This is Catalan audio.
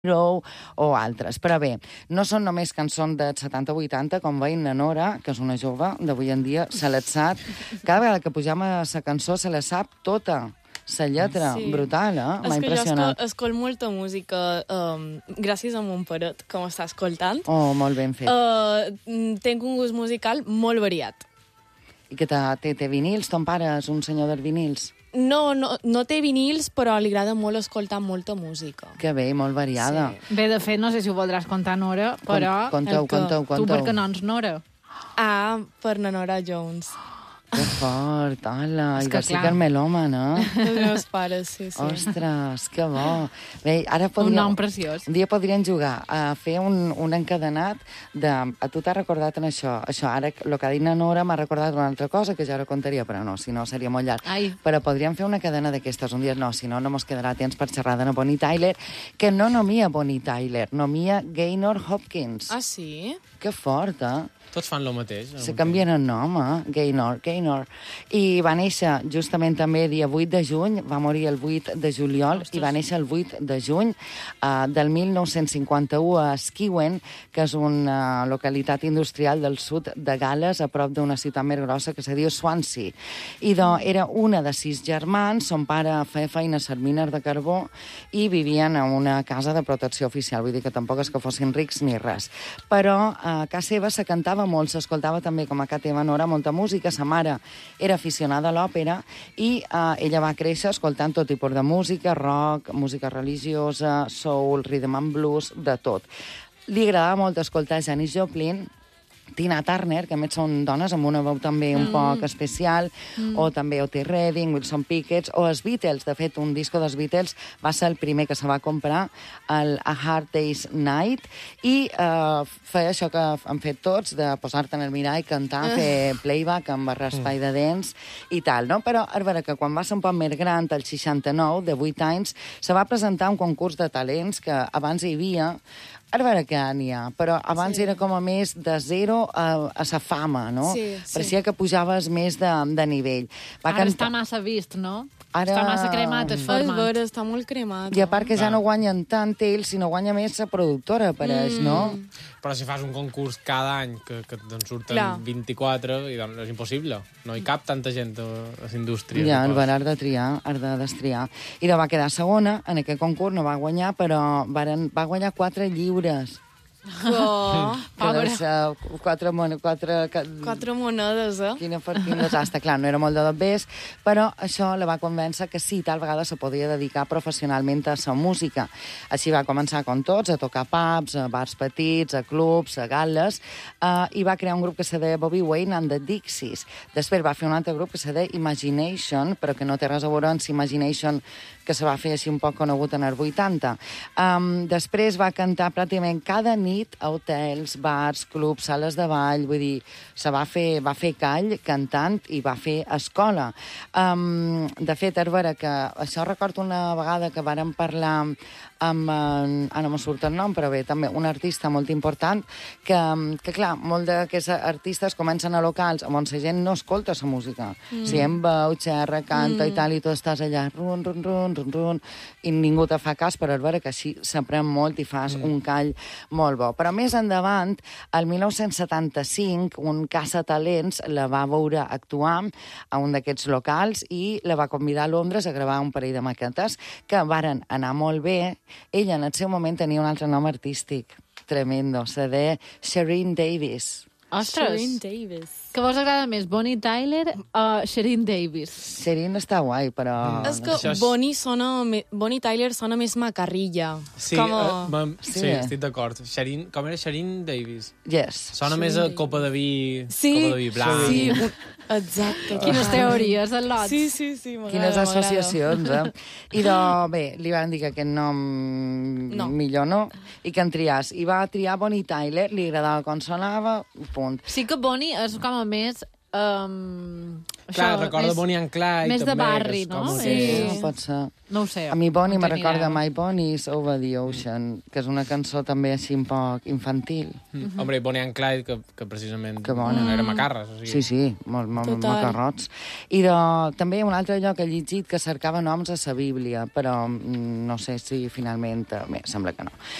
Hero o altres. Però bé, no són només cançons de 70-80, com veiem la Nora, que és una jove d'avui en dia, se les sap. Cada vegada que pugem a la cançó se la sap tota. La lletra, brutal, m'ha impressionat. És que jo escolto molta música gràcies a mon paret, que m'està escoltant. Oh, molt ben fet. Tenc un gust musical molt variat. I que té vinils? Ton pare és un senyor dels vinils? No té vinils, però li agrada molt escoltar molta música. Que bé, molt variada. Sí. Bé, de fet, no sé si ho voldràs contar, Nora, però... Conteu. Tu per què no ets Nora? Per la Nora Jones. Que fort, hola. I va ser carmelòman, Els meus pares, sí. Ostres, que bo. Bé, ara un nom preciós. Un dia podríem jugar a fer un encadenat de... A tu t'has recordat en això. Ara, el que ha dit la Nora m'ha recordat una altra cosa que ja ara contaria, però no, si no seria molt llarg. Ai. Però podríem fer una cadena d'aquestes un dia. No, si no, no mos quedarà temps per xerrar de Bonnie Tyler, que no nomia Bonnie Tyler, nomia Gaynor Hopkins. Ah, sí? Que fort, Tots fan el mateix. Se canvien el nom, Gaynor. I va néixer justament també dia 8 de juny, va morir el 8 de juliol, i va néixer el 8 de juny del 1951 a Skewen, que és una localitat industrial del sud de Gales, a prop d'una ciutat més grossa que se diu Swansea. I era una de 6 germans, son pare feia feina a ser miner de carbó i vivien en una casa de protecció oficial, vull dir que tampoc és que fossin rics ni res. Però a casa seva se cantava molt, s'escoltava també, com a casa teva, Nora, molta música. Sa mare era aficionada a l'òpera i ella va créixer escoltant tot tipus de música, rock, música religiosa, soul, rhythm and blues, de tot. Li agradava molt escoltar Janis Joplin, Tina Turner, que a més són dones amb una veu també un poc especial, o també Otis Redding, Wilson Pickett, o els Beatles. De fet, un disco dels Beatles va ser el primer que se va comprar, el A Hard Day's Night, i feia això que han fet tots, de posar-te en el mirall, cantar, fer playback amb espai de dents i tal, no? Però és vera que quan va ser un poc més gran, el 69, de 8 anys, se va presentar un concurs de talents que abans hi havia. Ara veure que n'hi ha, però abans era com a més de zero a sa fama, no? Sí. Parecia que pujaves més de nivell. Ara està massa vist, no? Està massa cremat, el format. És vera, està molt cremat. I a part que ja no guanyen tant ells, sinó guanya més la productora, pareix, no? Però si fas un concurs cada any, que te'n surten 24, i doncs és impossible. No hi cap tanta gent a la indústria. Ja, el bar has de triar, has de destriar. I va quedar segona en aquest concurs, no va guanyar, però va guanyar 4 lliures. Oh, pobra. 4 monedes, Quin desastre. Clar, no era molt de bes, però això la va convèncer que sí, tal vegada se podia dedicar professionalment a la música. Així va començar, com tots, a tocar pubs, a bars petits, a clubs, a gal·les, i va crear un grup que se deia Bobby Wayne and the Dixies. Després va fer un altre grup que se deia Imagination, però que no té res a veure amb Imagination, que se va fer així un poc conegut en els 80. Després va cantar pràcticament cada nit a hotels, bars, clubs, sales de ball, vull dir, va fer call cantant i va fer escola. De fet, és vera que això recordo una vegada que vàrem parlar amb, no me surt el nom, però bé, també un artista molt important, que clar, molt d'aquests artistes comencen a locals on la gent no escolta la música. Si en veu, xerra, canta i tal, i tu estàs allà, run, run, run, run, run, i ningú te fa cas, però és vera que així s'aprèn molt i fas un call molt bo. Però més endavant, el 1975, un caçatalents la va veure actuar a un d'aquests locals i la va convidar a Londres a gravar un parell de maquetes que varen anar molt bé. Ella en el seu moment tenia un altre nom artístic tremendo, se deia Shereen Davis. Ostres! Shereen Davis. Què vos agrada més, Bonnie Tyler o Shereen Davis? Shereen està guai, però... És que Bonnie Tyler sona més macarrilla. Sí, sí, estic d'acord. Com era Shereen Davis? Yes. Sona més a copa de vi blanc. Sí, exacte. Quines teories, el lot. Sí, m'agrada. Quines associacions, I bé, li van dir que aquest nom millor no, i que en triàs. I va triar Bonnie Tyler, li agradava com sonava, punt. Sí que Bonnie és com a més... Clar, recorda Bonnie and Clyde. Més de barri, no? Sí, pot ser. No ho sé. A mi Bonnie me recorda My Bonnie's Over the Ocean, que és una cançó també així un poc infantil. Hombre, i Bonnie and Clyde, que precisament que bona. Era macarres. O sigui. Sí, molt macarrots. I també un altre lloc he llegit que cercava noms a sa Bíblia, però no sé si finalment... Bé, sembla que no.